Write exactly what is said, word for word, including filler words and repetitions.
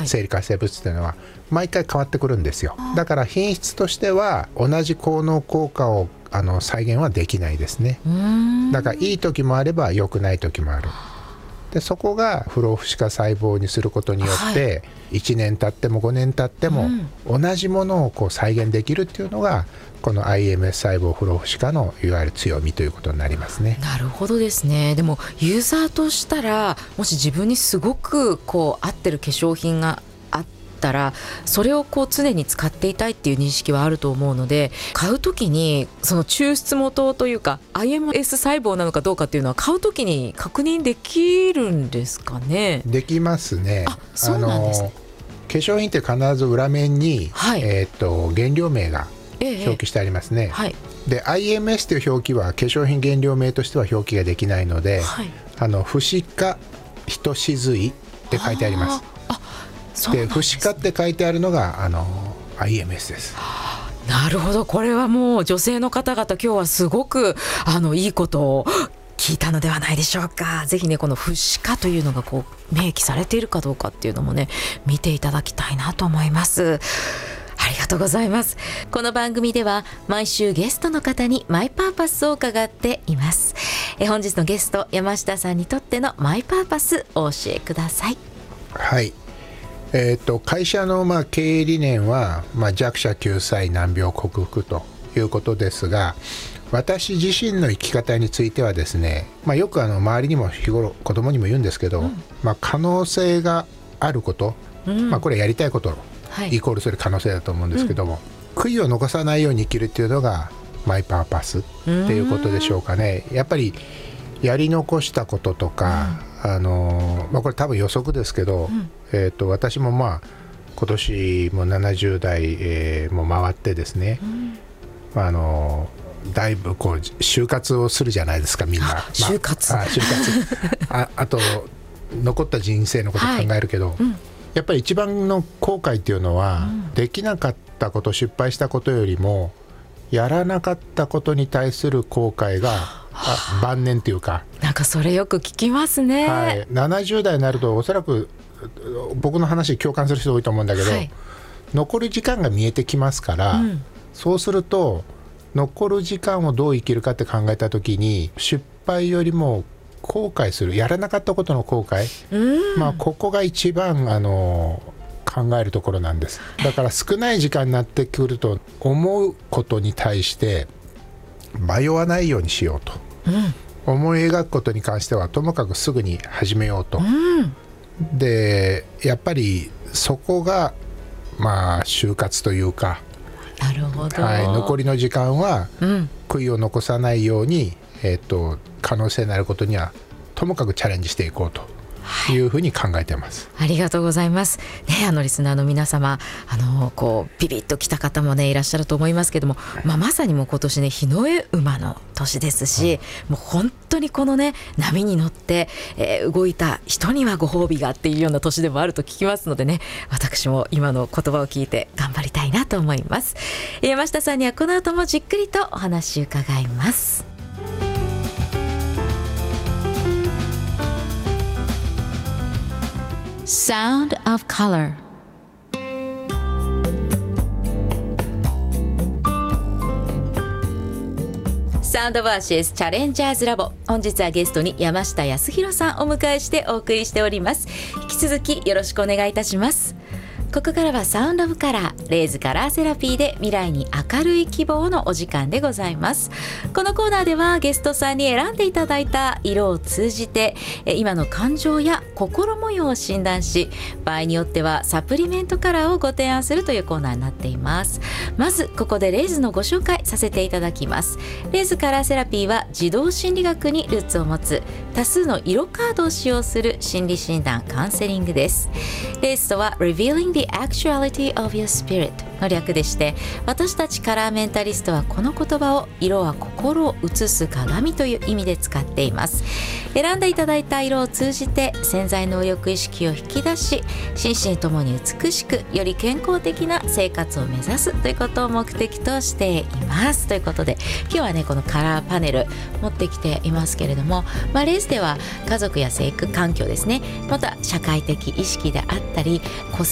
生理活性物質というのは毎回変わってくるんですよ。だから品質としては同じ効能効果をあの再現はできないですね。だからいい時もあれば良くない時もある。でそこが不老不死化細胞にすることによって、はい、いちねん経ってもごねん経っても同じものをこう再現できるっていうのがこの アイエムエス 細胞不老不死化のいわゆる強みということになりますね。 なるほどですね。でもユーザーとしたらもし自分にすごくこう合ってる化粧品があったらそれをこう常に使っていたいっていう認識はあると思うので、買うときにその抽出元というか アイエムエス 細胞なのかどうかっていうのは買うときに確認できるんですかね。 できますね。 あ、そうなんですね。 化粧品って必ず裏面に、はい、えー、と原料名が表記してありますね、ええ、はい、で アイエムエス という表記は化粧品原料名としては表記ができないので、はい、あの不死化ひとしずいって書いてあります。ああ、そうなんですね。で不死化って書いてあるのがあの アイエムエス です。 なるほど。これはもう女性の方々今日はすごくあのいいことを聞いたのではないでしょうか。ぜひねこの不死化というのがこう明記されているかどうかっていうのもね見ていただきたいなと思います。ありがとうございます。この番組では毎週ゲストの方にマイパーパスを伺っています。え本日のゲスト山下さんにとってのマイパーパスを教えください。 はい、えー、と会社のまあ経営理念は、まあ、弱者救済難病克服ということですが、私自身の生き方についてはですね、まあ、よくあの周りにも日頃子供にも言うんですけど、うん、まあ、可能性があること、うん、まあ、これやりたいことはい、イコールする可能性だと思うんですけども、うん、悔いを残さないように生きるっていうのがマイパーパスっていうことでしょうかね。やっぱりやり残したこととか、うん、あのまあ、これ多分予測ですけど、うん、えー、と私もまあ今年もななじゅう代、えー、も回ってですね、うん、まあ、あのだいぶこう就活をするじゃないですかみんな。 就活、 まあ、あ就活あ, あと残った人生のことを考えるけど、はい、うん、やっぱり一番の後悔っていうのは、うん、できなかったこと、失敗したことよりもやらなかったことに対する後悔が晩年というか、 なんかそれよく聞きますね、 はい、ななじゅう代になるとおそらく僕の話に共感する人多いと思うんだけど、はい、残る時間が見えてきますから、うん、そうすると残る時間をどう生きるかって考えた時に失敗よりも後悔する、やらなかったことの後悔、うん、まあ、ここが一番あの考えるところなんです。だから少ない時間になってくると思うことに対して迷わないようにしようと、うん、思い描くことに関してはともかくすぐに始めようと、うん、でやっぱりそこがまあ就活というか、 なるほど、 はい、残りの時間は悔いを残さないように、えーと、可能性のあることにはともかくチャレンジしていこうというふうに考えてます、 はい、ありがとうございます、ね、あのリスナーの皆様、あのこうビビッときた方もねいらっしゃると思いますけども、まあ、まさにもう今年ね日の絵馬の年ですし、うん、もう本当にこのね波に乗って、えー、動いた人にはご褒美がっていうような年でもあると聞きますのでね、私も今の言葉を聞いて頑張りたいなと思います。山下さんにはこの後もじっくりとお話を伺います。Sound of Color。 サウンドバーシスチャレンジャーズラボ、本日はゲストに山下康弘さんをお迎えしてお送りしております。引き続きよろしくお願いいたします。ここからはサウンドオブカラー、レイズカラーセラピーで未来に明るい希望のお時間でございます。このコーナーではゲストさんに選んでいただいた色を通じて今の感情や心模様を診断し、場合によってはサプリメントカラーをご提案するというコーナーになっています。まずここでレイズのご紹介させていただきます。レイズカラーセラピーは児童心理学にルーツを持つ多数の色カードを使用する心理診断カウンセリングです。レイズとは Revealing the Actuality of Your Spirit の略でして、私たちカラーメンタリストはこの言葉を色は心を映す鏡という意味で使っています。選んでいただいた色を通じて潜在能力意識を引き出し、心身ともに美しくより健康的な生活を目指すということを目的としています。ということで今日はねこのカラーパネル持ってきていますけれども、まあ、レースでは家族や生育環境ですね、また社会的意識であったり個